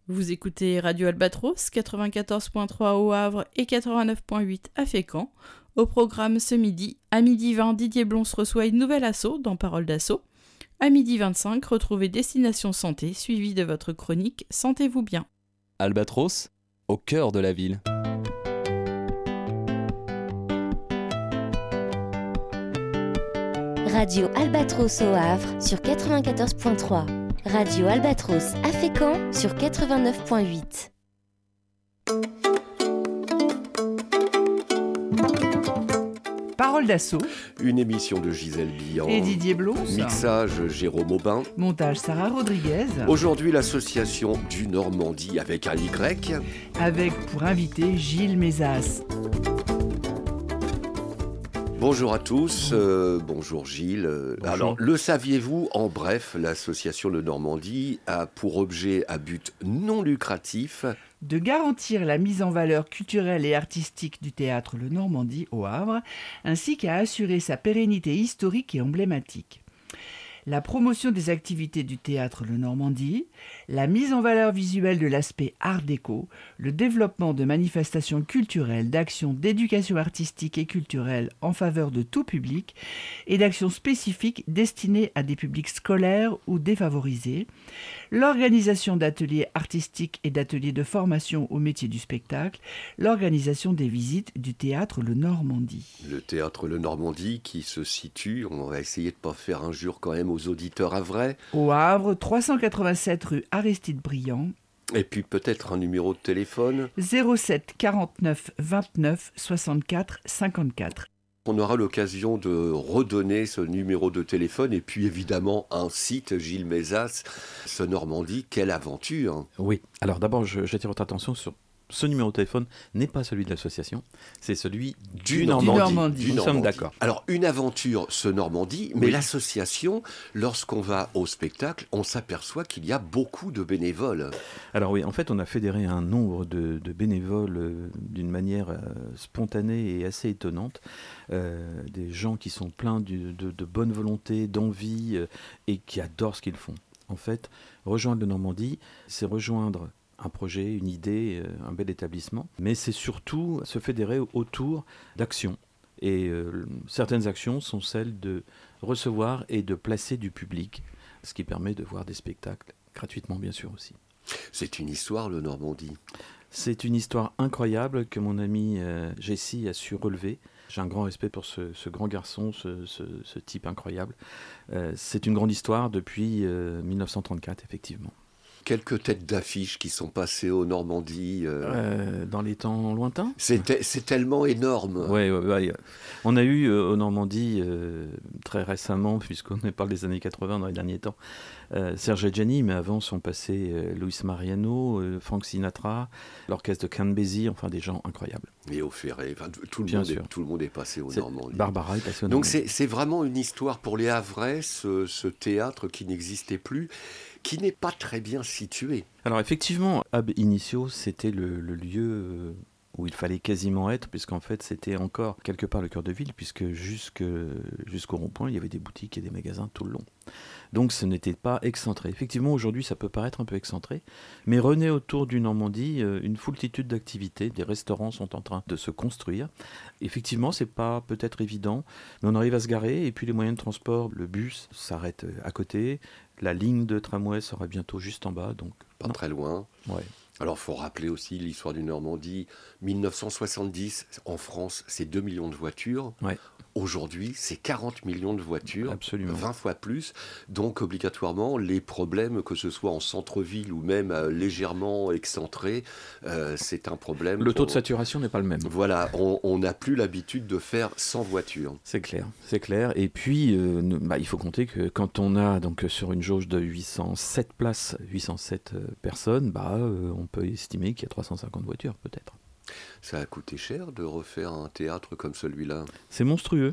Vous écoutez Radio Albatros, 94.3 au Havre et 89.8 à Fécamp. Au programme ce midi, à 12h20, Didier Blonce reçoit une nouvelle asso dans Parole d'Asso. À 12h25, retrouvez Destination Santé, suivi de votre chronique Sentez-vous bien. Albatros, au cœur de la ville. Radio Albatros au Havre sur 94.3. Radio Albatros à Fécamp sur 89.8. Parole d'Asso, une émission de Gisèle Billan et Didier Blonce. Mixage Jérôme Aubin. Montage Sarah Rodriguez. Aujourd'hui, l'association du Normandie avec un Y. Avec pour invité Gilles Mézas. Bonjour à tous, bonjour Gilles. Bonjour. Alors, le saviez-vous, en bref, l'association de Normandie a pour objet à but non lucratif De garantir la mise en valeur culturelle et artistique du théâtre Le Normandie au Havre, ainsi qu'à assurer sa pérennité historique et emblématique. La promotion des activités du théâtre Le Normandie, la mise en valeur visuelle de l'aspect art déco, le développement de manifestations culturelles, d'actions d'éducation artistique et culturelle en faveur de tout public et d'actions spécifiques destinées à des publics scolaires ou défavorisés, l'organisation d'ateliers artistiques et d'ateliers de formation au métier du spectacle, l'organisation des visites du théâtre Le Normandie. Le théâtre Le Normandie qui se situe, on va essayer de ne pas faire injure quand même aux auditeurs havrais. Au Havre, 387 rue Aristide Briand, Et puis peut-être un numéro de téléphone. 07 49 29 64 54. On aura l'occasion de redonner ce numéro de téléphone et puis évidemment un site, Gilles Mézas, ce Normandie, quelle aventure. Oui, alors d'abord, j'attire votre attention sur ce numéro de téléphone n'est pas celui de l'association, c'est celui du Normandie. Nous sommes d'accord. Alors, une aventure, ce Normandie, mais l'association, lorsqu'on va au spectacle, on s'aperçoit qu'il y a beaucoup de bénévoles. Alors oui, en fait, on a fédéré un nombre de bénévoles d'une manière spontanée et assez étonnante. Des gens qui sont pleins de bonne volonté, d'envie et qui adorent ce qu'ils font. En fait, rejoindre le Normandie, c'est rejoindre un projet, une idée, un bel établissement, mais c'est surtout se fédérer autour d'actions. Et certaines actions sont celles de recevoir et de placer du public, ce qui permet de voir des spectacles, gratuitement bien sûr aussi. C'est une histoire, le Normandie. C'est une histoire incroyable que mon ami Jessie a su relever. J'ai un grand respect pour ce grand garçon, ce type incroyable. C'est une grande histoire depuis 1934, effectivement. Quelques têtes d'affiche qui sont passées au Normandie. Dans les temps lointains. C'est tellement énorme. Ouais. On a eu au Normandie très récemment, puisqu'on parle des années 80 dans les derniers temps, Serge Adjani, mais avant sont passés Luis Mariano, Frank Sinatra, l'orchestre de Count Basie, enfin des gens incroyables. Léo Ferré, tout le monde est passé au Normandie. Barbara est passée au Normandie. Donc c'est vraiment une histoire pour les Havrais, ce théâtre qui n'existait plus, qui n'est pas très bien situé. Alors effectivement, Ab Initio, c'était le lieu où il fallait quasiment être, puisqu'en fait c'était encore quelque part le cœur de ville, puisque jusqu'au rond-point, il y avait des boutiques et des magasins tout le long. Donc ce n'était pas excentré. Effectivement, aujourd'hui, ça peut paraître un peu excentré, mais renaît autour du Normandie une foultitude d'activités. Des restaurants sont en train de se construire. Effectivement, c'est pas peut-être évident, mais on arrive à se garer, et puis les moyens de transport, le bus s'arrête à côté, la ligne de tramway sera bientôt juste en bas, donc pas très loin. Ouais. Alors, il faut rappeler aussi l'histoire du Normandie. 1970, en France, c'est 2 millions de voitures. Ouais. Aujourd'hui, c'est 40 millions de voitures, Absolument. 20 fois plus. Donc, obligatoirement, les problèmes, que ce soit en centre-ville ou même légèrement excentré, c'est un problème. Le taux de saturation n'est pas le même. Voilà, on n'a plus l'habitude de faire sans voiture. C'est clair. Et puis, il faut compter que quand on a donc sur une jauge de 807 places, 807 personnes, on peut estimer qu'il y a 350 voitures peut-être. Ça a coûté cher de refaire un théâtre comme celui-là. C'est monstrueux,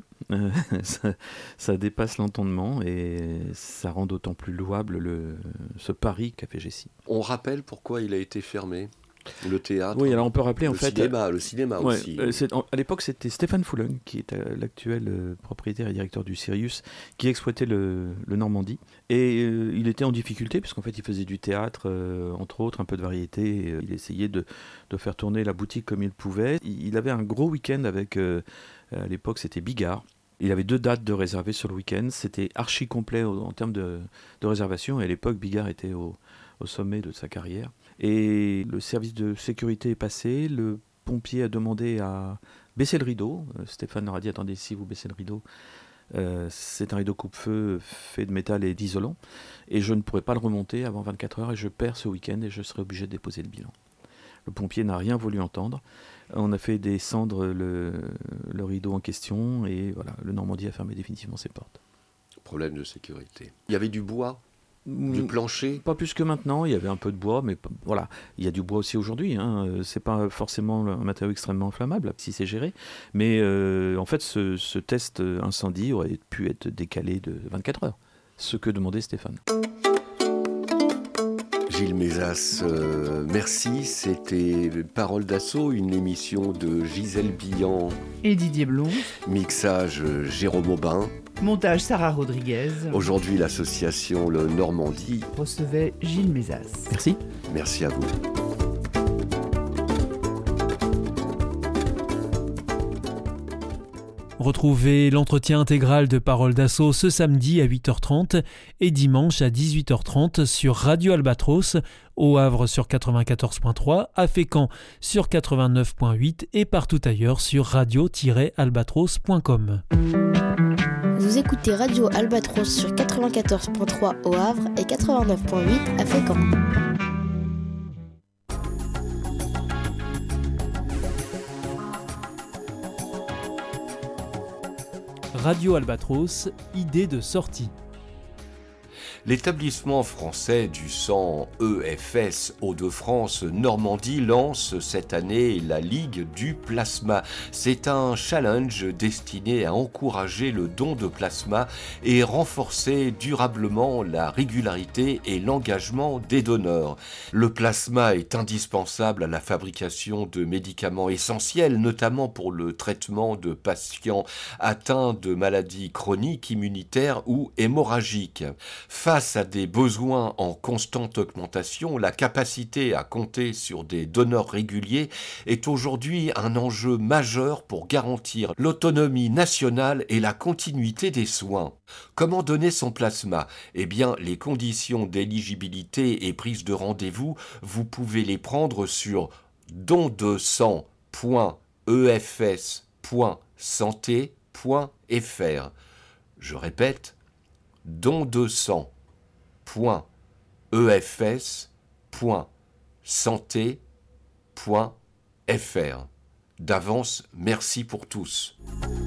ça dépasse l'entendement et ça rend d'autant plus louable ce pari qu'a fait Jessie. On rappelle pourquoi il a été fermé. Le théâtre. Oui, alors on peut rappeler en fait. Le cinéma aussi. À l'époque, c'était Stéphane Foulon, qui est l'actuel propriétaire et directeur du Sirius, qui exploitait le Normandie. Et il était en difficulté, puisqu'en fait, il faisait du théâtre, entre autres, un peu de variété. Il essayait de faire tourner la boutique comme il pouvait. Il avait un gros week-end avec, à l'époque, c'était Bigard. Il avait 2 dates de réservées sur le week-end. C'était archi complet en termes de réservation. Et à l'époque, Bigard était au sommet de sa carrière. Et le service de sécurité est passé. Le pompier a demandé à baisser le rideau. Stéphane leur a dit, attendez, si vous baissez le rideau, c'est un rideau coupe-feu fait de métal et d'isolant. Et je ne pourrai pas le remonter avant 24 heures et je perds ce week-end et je serai obligé de déposer le bilan. Le pompier n'a rien voulu entendre. On a fait descendre le rideau en question et voilà, le Normandie a fermé définitivement ses portes. Problème de sécurité. Il y avait du bois, du plancher. Pas plus que maintenant, il y avait un peu de bois, mais voilà, il y a du bois aussi aujourd'hui. C'est pas forcément un matériau extrêmement inflammable si c'est géré, mais en fait, ce test incendie aurait pu être décalé de 24 heures, ce que demandait Stéphane. Gilles Mézas, merci. C'était Parole d'Assaut, une émission de Gisèle Billan et Didier Blon. Mixage Jérôme Aubin. Montage Sarah Rodriguez. Aujourd'hui, l'association Le Normandie recevait Gilles Mézas. Merci. Merci à vous. Retrouvez l'entretien intégral de Parole d'Assaut ce samedi à 8h30 et dimanche à 18h30 sur Radio Albatros, au Havre sur 94.3, à Fécamp sur 89.8 et partout ailleurs sur radio-albatros.com. Vous écoutez Radio Albatros sur 94.3 au Havre et 89.8 à Fécamp. Radio Albatros, idée de sortie. L'établissement français du sang EFS Hauts-de-France Normandie lance cette année la Ligue du plasma. C'est un challenge destiné à encourager le don de plasma et renforcer durablement la régularité et l'engagement des donneurs. Le plasma est indispensable à la fabrication de médicaments essentiels, notamment pour le traitement de patients atteints de maladies chroniques, immunitaires ou hémorragiques. Face à des besoins en constante augmentation, la capacité à compter sur des donneurs réguliers est aujourd'hui un enjeu majeur pour garantir l'autonomie nationale et la continuité des soins. Comment donner son plasma ? Eh bien, les conditions d'éligibilité et prise de rendez-vous, vous pouvez les prendre sur dondesang.efs.santé.fr. Je répète, dondesang.efs.santé.fr. D'avance, merci pour tous.